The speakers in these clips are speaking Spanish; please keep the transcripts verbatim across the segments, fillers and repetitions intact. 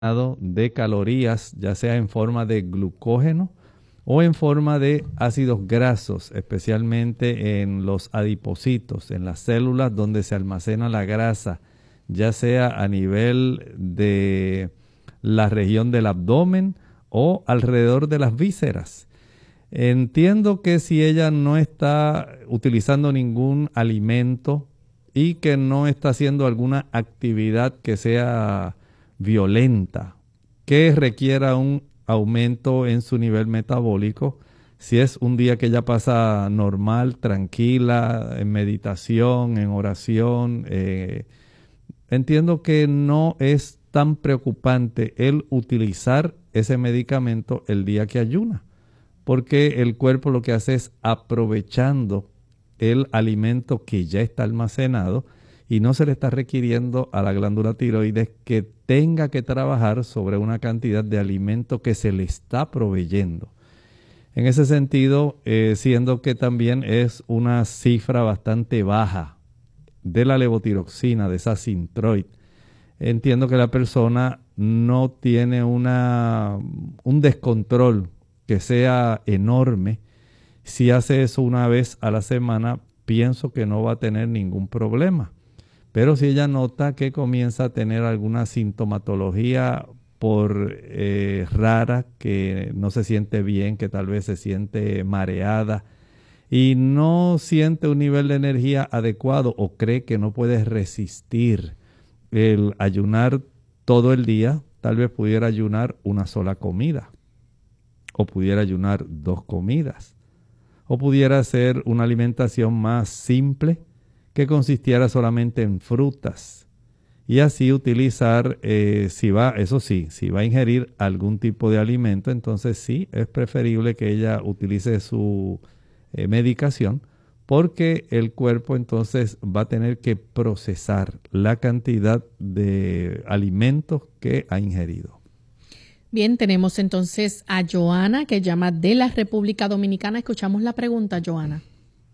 de calorías, ya sea en forma de glucógeno o en forma de ácidos grasos, especialmente en los adipocitos, en las células donde se almacena la grasa, ya sea a nivel de la región del abdomen o alrededor de las vísceras. Entiendo que si ella no está utilizando ningún alimento y que no está haciendo alguna actividad que sea violenta, que requiera un aumento en su nivel metabólico, si es un día que ella pasa normal, tranquila, en meditación, en oración, eh, entiendo que no es tan preocupante el utilizar ese medicamento el día que ayuna, porque el cuerpo lo que hace es aprovechando el alimento que ya está almacenado y no se le está requiriendo a la glándula tiroides que tenga que trabajar sobre una cantidad de alimento que se le está proveyendo. En ese sentido, eh, siendo que también es una cifra bastante baja de la levotiroxina, de esa Synthroid, entiendo que la persona no tiene una, un descontrol que sea enorme. Si hace eso una vez a la semana, pienso que no va a tener ningún problema. Pero si ella nota que comienza a tener alguna sintomatología por eh, rara, que no se siente bien, que tal vez se siente mareada y no siente un nivel de energía adecuado o cree que no puede resistir el ayunar todo el día, tal vez pudiera ayunar una sola comida o pudiera ayunar dos comidas o pudiera hacer una alimentación más simple que consistiera solamente en frutas y así utilizar, eh, si va, eso sí, si va a ingerir algún tipo de alimento, entonces sí, es preferible que ella utilice su eh, medicación, porque el cuerpo entonces va a tener que procesar la cantidad de alimentos que ha ingerido. Bien, tenemos entonces a Joana, que llama de la República Dominicana. Escuchamos la pregunta, Joana.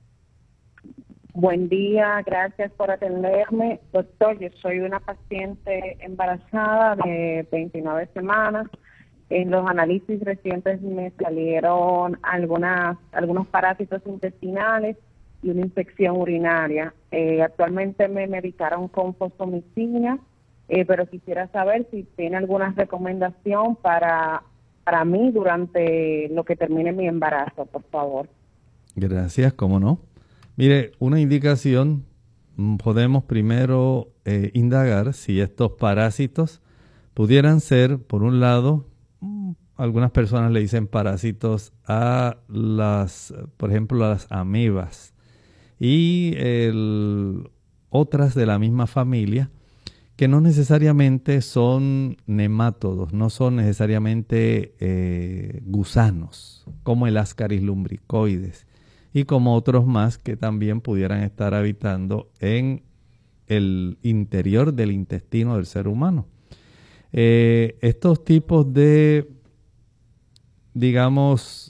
Buen día, gracias por atenderme. Doctor, yo soy una paciente embarazada de veintinueve semanas. En los análisis recientes me salieron algunas, algunos parásitos intestinales y una infección urinaria. Eh, actualmente me medicaron con fosfomicina, eh, pero quisiera saber si tiene alguna recomendación para, para mí durante lo que termine mi embarazo, por favor. Gracias, cómo no. Mire, una indicación, podemos primero eh, indagar si estos parásitos pudieran ser, por un lado, algunas personas le dicen parásitos a las, por ejemplo, a las amebas y el, otras de la misma familia que no necesariamente son nemátodos, no son necesariamente eh, gusanos, como el Ascaris lumbricoides y como otros más que también pudieran estar habitando en el interior del intestino del ser humano. Eh, estos tipos de, digamos,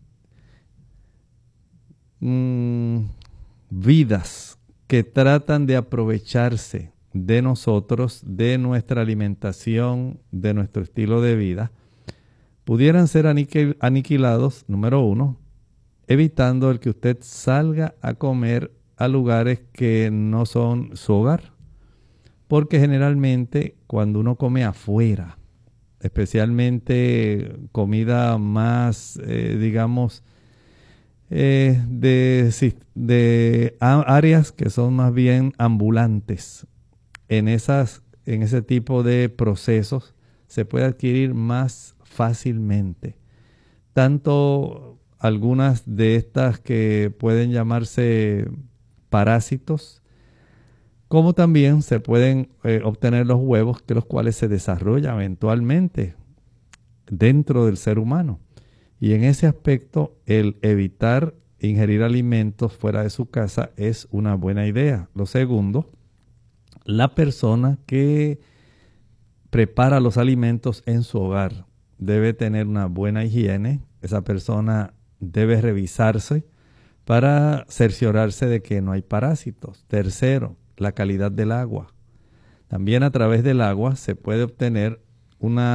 mmm, vidas que tratan de aprovecharse de nosotros, de nuestra alimentación, de nuestro estilo de vida, pudieran ser aniquil- aniquilados, número uno, evitando el que usted salga a comer a lugares que no son su hogar. Porque generalmente cuando uno come afuera, especialmente comida más, eh, digamos, eh, de, de áreas que son más bien ambulantes, en, esas, en ese tipo de procesos se puede adquirir más fácilmente. Tanto algunas de estas que pueden llamarse parásitos, como también se pueden eh, obtener los huevos, que los cuales se desarrollan eventualmente dentro del ser humano. Y en ese aspecto, el evitar ingerir alimentos fuera de su casa es una buena idea. Lo segundo, la persona que prepara los alimentos en su hogar debe tener una buena higiene. Esa persona debe revisarse para cerciorarse de que no hay parásitos. Tercero, la calidad del agua. También a través del agua se puede obtener una